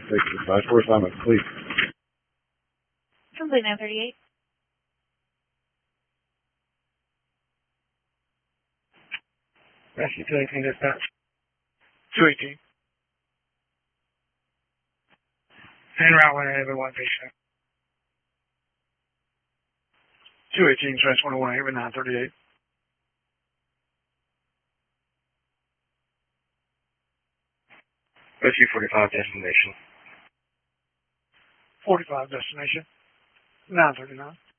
665, for assignment, please. Complete 938. Rescue 218 dispatch. 218. En route 181 patient. 218, trash 118 with 938. Rescue 45 destination. 45 destination. 939.